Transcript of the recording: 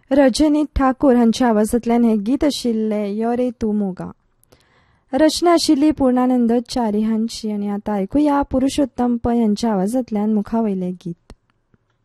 रजनी ठाकूर हांच्या आवाजांतल्यान हें गीत आशिल्लें यो रे तूं मोगा. रचना आशिल्ली पूर्णानंद च्यारी हांची. आनी आतां आयकुया पुरुषोत्तम पै हांच्या आवाजांतल्यान मुखावयलें गीत.